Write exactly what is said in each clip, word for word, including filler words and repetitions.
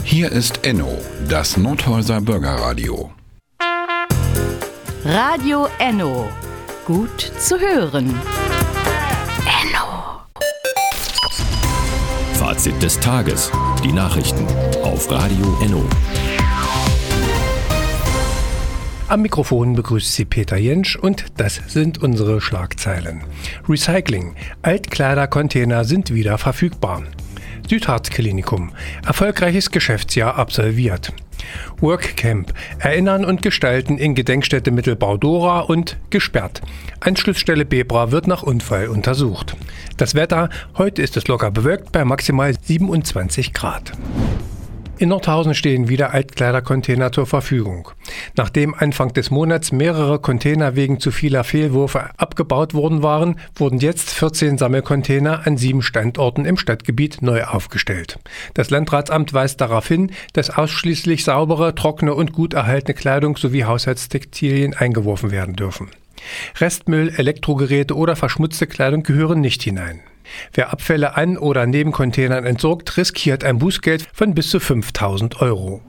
Hier ist Enno, das Nordhäuser Bürgerradio. Radio Enno. Gut zu hören. Enno. Fazit des Tages. Die Nachrichten auf Radio Enno. Am Mikrofon begrüßt Sie Peter Jentsch und das sind unsere Schlagzeilen. Recycling. Altkleidercontainer sind wieder verfügbar. Südharz-Klinikum. Erfolgreiches Geschäftsjahr absolviert. Workcamp. Erinnern und Gestalten in Gedenkstätte Mittelbau-Dora und gesperrt. Anschlussstelle Bebra wird nach Unfall untersucht. Das Wetter. Heute ist es locker bewölkt bei maximal siebenundzwanzig Grad. In Nordhausen stehen wieder Altkleidercontainer zur Verfügung. Nachdem Anfang des Monats mehrere Container wegen zu vieler Fehlwürfe abgebaut worden waren, wurden jetzt vierzehn Sammelcontainer an sieben Standorten im Stadtgebiet neu aufgestellt. Das Landratsamt weist darauf hin, dass ausschließlich saubere, trockene und gut erhaltene Kleidung sowie Haushaltstextilien eingeworfen werden dürfen. Restmüll, Elektrogeräte oder verschmutzte Kleidung gehören nicht hinein. Wer Abfälle an oder neben Containern entsorgt, riskiert ein Bußgeld von bis zu fünftausend Euro.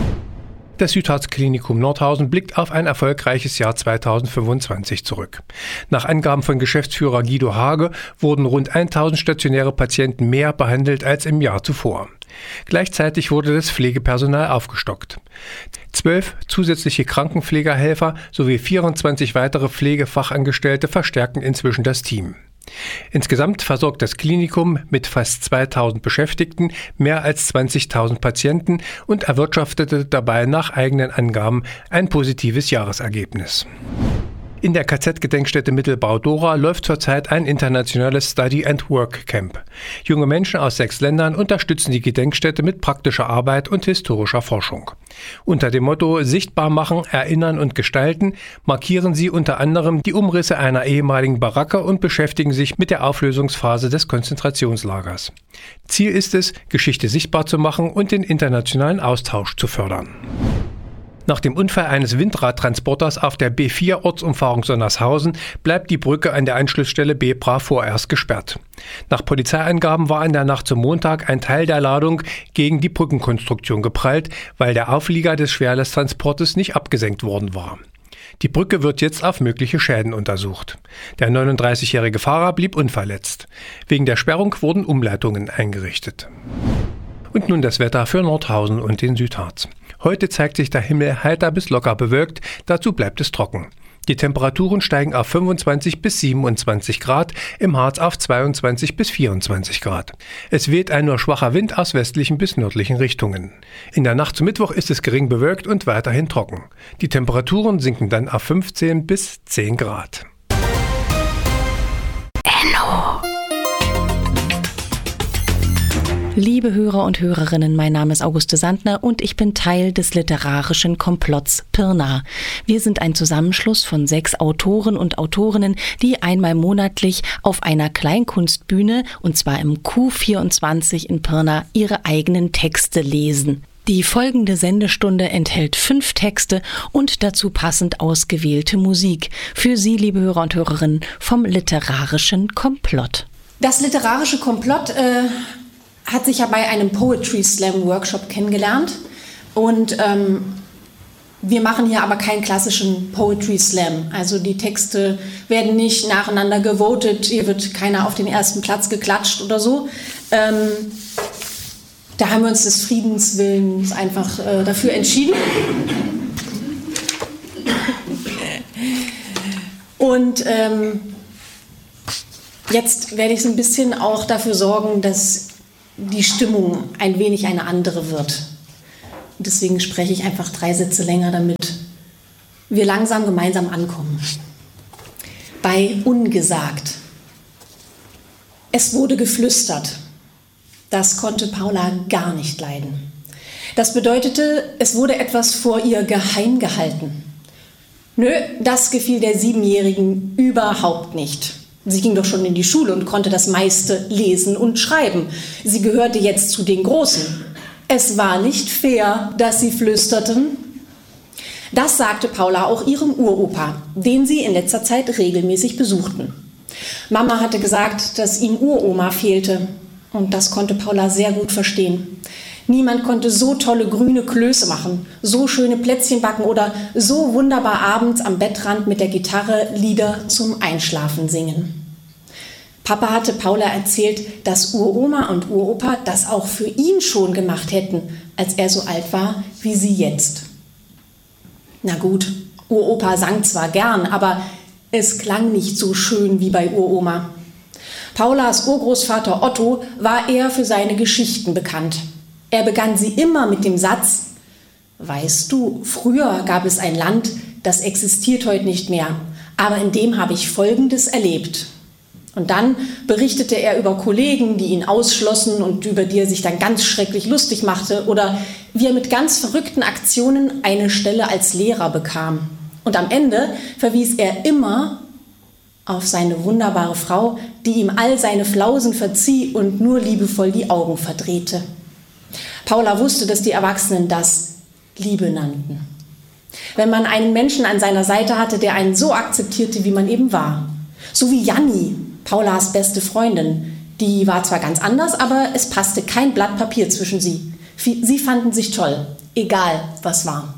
Das Südharz-Klinikum Nordhausen blickt auf ein erfolgreiches Jahr zweitausendfünfundzwanzig zurück. Nach Angaben von Geschäftsführer Guido Hage wurden rund tausend stationäre Patienten mehr behandelt als im Jahr zuvor. Gleichzeitig wurde das Pflegepersonal aufgestockt. Zwölf zusätzliche Krankenpflegerhelfer sowie vierundzwanzig weitere Pflegefachangestellte verstärken inzwischen das Team. Insgesamt versorgt das Klinikum mit fast zweitausend Beschäftigten mehr als zwanzigtausend Patienten und erwirtschaftete dabei nach eigenen Angaben ein positives Jahresergebnis. In der K Z-Gedenkstätte Mittelbau-Dora läuft zurzeit ein internationales Study and Work Camp. Junge Menschen aus sechs Ländern unterstützen die Gedenkstätte mit praktischer Arbeit und historischer Forschung. Unter dem Motto Sichtbar machen, erinnern und gestalten markieren sie unter anderem die Umrisse einer ehemaligen Baracke und beschäftigen sich mit der Auflösungsphase des Konzentrationslagers. Ziel ist es, Geschichte sichtbar zu machen und den internationalen Austausch zu fördern. Nach dem Unfall eines Windradtransporters auf der B vier Ortsumfahrung Sonnershausen bleibt die Brücke an der Anschlussstelle Bebra vorerst gesperrt. Nach Polizeiangaben war in der Nacht zum Montag ein Teil der Ladung gegen die Brückenkonstruktion geprallt, weil der Auflieger des Schwerlasttransportes nicht abgesenkt worden war. Die Brücke wird jetzt auf mögliche Schäden untersucht. Der neununddreißigjährige Fahrer blieb unverletzt. Wegen der Sperrung wurden Umleitungen eingerichtet. Und nun das Wetter für Nordhausen und den Südharz. Heute zeigt sich der Himmel heiter bis locker bewölkt, dazu bleibt es trocken. Die Temperaturen steigen auf fünfundzwanzig bis siebenundzwanzig Grad, im Harz auf zweiundzwanzig bis vierundzwanzig Grad. Es weht ein nur schwacher Wind aus westlichen bis nördlichen Richtungen. In der Nacht zum Mittwoch ist es gering bewölkt und weiterhin trocken. Die Temperaturen sinken dann auf fünfzehn bis zehn Grad. Enno. Liebe Hörer und Hörerinnen, mein Name ist Auguste Sandner und ich bin Teil des literarischen Komplotts Pirna. Wir sind ein Zusammenschluss von sechs Autoren und Autorinnen, die einmal monatlich auf einer Kleinkunstbühne, und zwar im Q vierundzwanzig in Pirna, ihre eigenen Texte lesen. Die folgende Sendestunde enthält fünf Texte und dazu passend ausgewählte Musik. Für Sie, liebe Hörer und Hörerinnen, vom literarischen Komplott. Das literarische Komplott äh hat sich ja bei einem Poetry Slam Workshop kennengelernt und ähm, wir machen hier aber keinen klassischen Poetry Slam. Also die Texte werden nicht nacheinander gewotet, hier wird keiner auf den ersten Platz geklatscht oder so. Ähm, da haben wir uns des Friedens Willens einfach äh, dafür entschieden. Und ähm, jetzt werde ich so ein bisschen auch dafür sorgen, dass die Stimmung ein wenig eine andere wird. Und deswegen spreche ich einfach drei Sätze länger, damit wir langsam gemeinsam ankommen. Bei Ungesagt. Es wurde geflüstert. Das konnte Paula gar nicht leiden. Das bedeutete, es wurde etwas vor ihr geheim gehalten. Nö, das gefiel der Siebenjährigen überhaupt nicht. Sie ging doch schon in die Schule und konnte das meiste lesen und schreiben. Sie gehörte jetzt zu den Großen. Es war nicht fair, dass sie flüsterten. Das sagte Paula auch ihrem Uropa, den sie in letzter Zeit regelmäßig besuchten. Mama hatte gesagt, dass ihm Uroma fehlte. Und das konnte Paula sehr gut verstehen. Niemand konnte so tolle grüne Klöße machen, so schöne Plätzchen backen oder so wunderbar abends am Bettrand mit der Gitarre Lieder zum Einschlafen singen. Papa hatte Paula erzählt, dass Uroma und Uropa das auch für ihn schon gemacht hätten, als er so alt war wie sie jetzt. Na gut, Uropa sang zwar gern, aber es klang nicht so schön wie bei Uroma. Paulas Urgroßvater Otto war eher für seine Geschichten bekannt. Er begann sie immer mit dem Satz: Weißt du, früher gab es ein Land, das existiert heute nicht mehr, aber in dem habe ich Folgendes erlebt. Und dann berichtete er über Kollegen, die ihn ausschlossen und über die er sich dann ganz schrecklich lustig machte oder wie er mit ganz verrückten Aktionen eine Stelle als Lehrer bekam. Und am Ende verwies er immer auf seine wunderbare Frau, die ihm all seine Flausen verzieh und nur liebevoll die Augen verdrehte. Paula wusste, dass die Erwachsenen das Liebe nannten. Wenn man einen Menschen an seiner Seite hatte, der einen so akzeptierte, wie man eben war. So wie Janni, Paulas beste Freundin. Die war zwar ganz anders, aber es passte kein Blatt Papier zwischen sie. Sie fanden sich toll, egal was war.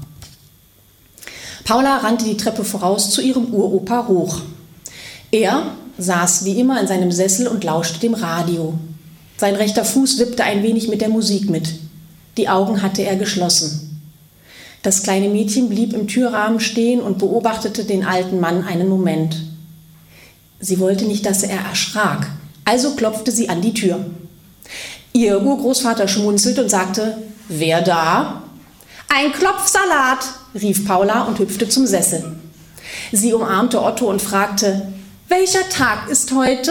Paula rannte die Treppe voraus zu ihrem Uropa hoch. Er saß wie immer in seinem Sessel und lauschte dem Radio. Sein rechter Fuß wippte ein wenig mit der Musik mit. Die Augen hatte er geschlossen. Das kleine Mädchen blieb im Türrahmen stehen und beobachtete den alten Mann einen Moment. Sie wollte nicht, dass er erschrak, also klopfte sie an die Tür. Ihr Urgroßvater schmunzelte und sagte: Wer da? Ein Klopfsalat, rief Paula und hüpfte zum Sessel. Sie umarmte Otto und fragte: Welcher Tag ist heute?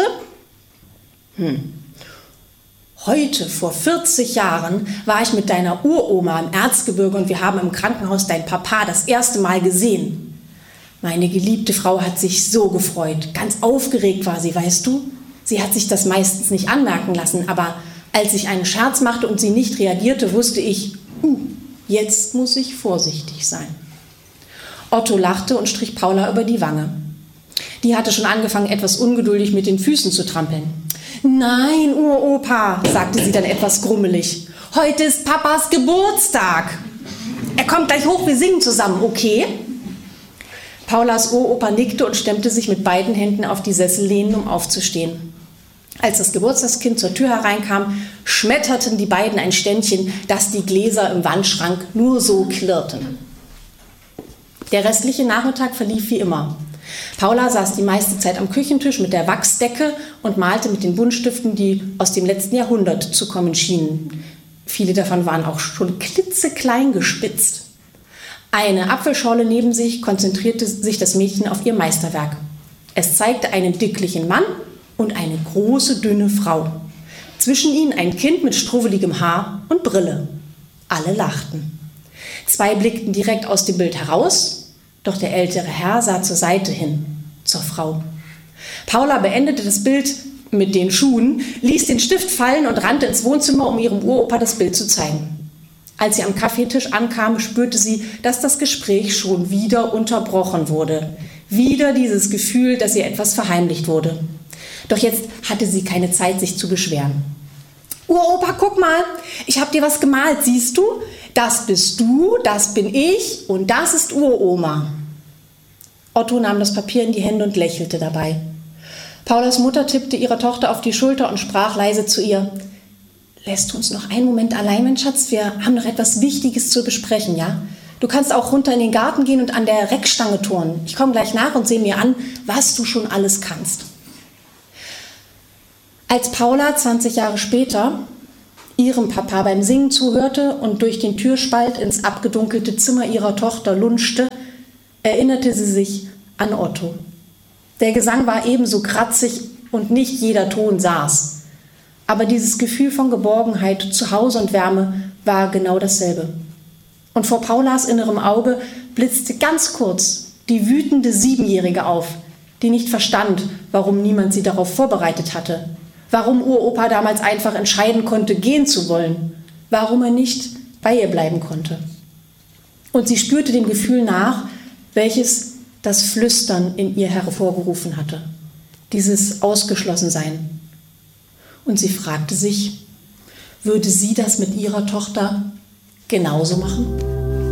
Hm. Heute, vor vierzig Jahren, war ich mit deiner Uroma im Erzgebirge und wir haben im Krankenhaus dein Papa das erste Mal gesehen. Meine geliebte Frau hat sich so gefreut. Ganz aufgeregt war sie, weißt du? Sie hat sich das meistens nicht anmerken lassen, aber als ich einen Scherz machte und sie nicht reagierte, wusste ich, uh, jetzt muss ich vorsichtig sein. Otto lachte und strich Paula über die Wange. Die hatte schon angefangen, etwas ungeduldig mit den Füßen zu trampeln. Nein, Uropa, sagte sie dann etwas grummelig. Heute ist Papas Geburtstag. Er kommt gleich hoch, wir singen zusammen, okay? Paulas Uropa nickte und stemmte sich mit beiden Händen auf die Sessellehnen, um aufzustehen. Als das Geburtstagskind zur Tür hereinkam, schmetterten die beiden ein Ständchen, dass die Gläser im Wandschrank nur so klirrten. Der restliche Nachmittag verlief wie immer. Paula saß die meiste Zeit am Küchentisch mit der Wachsdecke und malte mit den Buntstiften, die aus dem letzten Jahrhundert zu kommen schienen. Viele davon waren auch schon klitzeklein gespitzt. Eine Apfelschorle neben sich konzentrierte sich das Mädchen auf ihr Meisterwerk. Es zeigte einen dicklichen Mann und eine große, dünne Frau. Zwischen ihnen ein Kind mit struwweligem Haar und Brille. Alle lachten. Zwei blickten direkt aus dem Bild heraus, doch der ältere Herr sah zur Seite hin, zur Frau. Paula beendete das Bild mit den Schuhen, ließ den Stift fallen und rannte ins Wohnzimmer, um ihrem Uropa das Bild zu zeigen. Als sie am Kaffeetisch ankam, spürte sie, dass das Gespräch schon wieder unterbrochen wurde. Wieder dieses Gefühl, dass ihr etwas verheimlicht wurde. Doch jetzt hatte sie keine Zeit, sich zu beschweren. Uropa, guck mal, ich habe dir was gemalt, siehst du? Das bist du, das bin ich und das ist Uroma. Otto nahm das Papier in die Hände und lächelte dabei. Paulas Mutter tippte ihrer Tochter auf die Schulter und sprach leise zu ihr: Lässt du uns noch einen Moment allein, mein Schatz? Wir haben noch etwas Wichtiges zu besprechen, ja? Du kannst auch runter in den Garten gehen und an der Reckstange turnen. Ich komme gleich nach und sehe mir an, was du schon alles kannst. Als Paula zwanzig Jahre später ihrem Papa beim Singen zuhörte und durch den Türspalt ins abgedunkelte Zimmer ihrer Tochter lunschte, erinnerte sie sich an Otto. Der Gesang war ebenso kratzig und nicht jeder Ton saß. Aber dieses Gefühl von Geborgenheit, Zuhause und Wärme war genau dasselbe. Und vor Paulas innerem Auge blitzte ganz kurz die wütende Siebenjährige auf, die nicht verstand, warum niemand sie darauf vorbereitet hatte. Warum Uropa damals einfach entscheiden konnte, gehen zu wollen. Warum er nicht bei ihr bleiben konnte. Und sie spürte dem Gefühl nach, welches das Flüstern in ihr hervorgerufen hatte. Dieses Ausgeschlossensein. Und sie fragte sich, Würde sie das mit ihrer Tochter genauso machen?